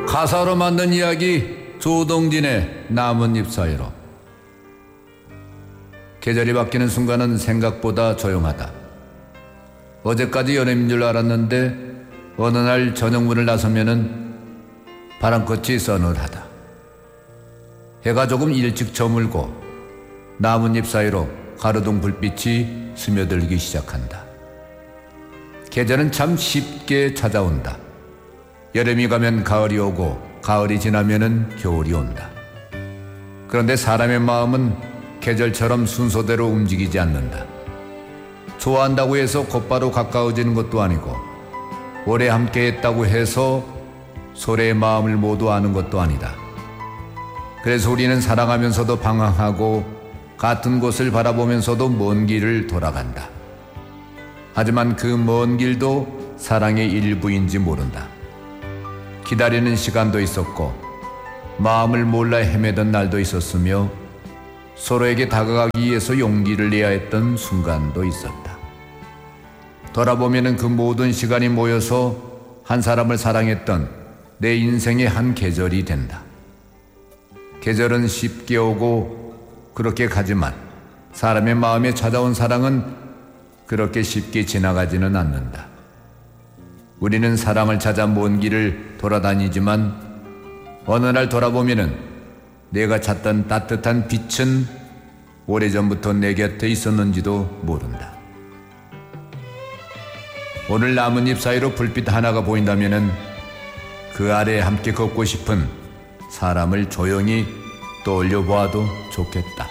가사로 만든 이야기 조동진의 나뭇잎 사이로. 계절이 바뀌는 순간은 생각보다 조용하다. 어제까지 여름인 줄 알았는데 어느 날 저녁문을 나서면은 바람꽃이 서늘하다. 해가 조금 일찍 저물고 나뭇잎 사이로 가로등 불빛이 스며들기 시작한다. 계절은 참 쉽게 찾아온다. 여름이 가면 가을이 오고 가을이 지나면은 겨울이 온다. 그런데 사람의 마음은 계절처럼 순서대로 움직이지 않는다. 좋아한다고 해서 곧바로 가까워지는 것도 아니고 오래 함께했다고 해서 서로의 마음을 모두 아는 것도 아니다. 그래서 우리는 사랑하면서도 방황하고 같은 곳을 바라보면서도 먼 길을 돌아간다. 하지만 그 먼 길도 사랑의 일부인지 모른다. 기다리는 시간도 있었고 마음을 몰라 헤매던 날도 있었으며 서로에게 다가가기 위해서 용기를 내야 했던 순간도 있었다. 돌아보면 그 모든 시간이 모여서 한 사람을 사랑했던 내 인생의 한 계절이 된다. 계절은 쉽게 오고 그렇게 가지만 사람의 마음에 찾아온 사랑은 그렇게 쉽게 지나가지는 않는다. 우리는 사랑을 찾아 먼 길을 돌아다니지만 어느 날 돌아보면은 내가 찾던 따뜻한 빛은 오래전부터 내 곁에 있었는지도 모른다. 오늘 나뭇잎 사이로 불빛 하나가 보인다면은 그 아래에 함께 걷고 싶은 사람을 조용히 떠올려 보아도 좋겠다.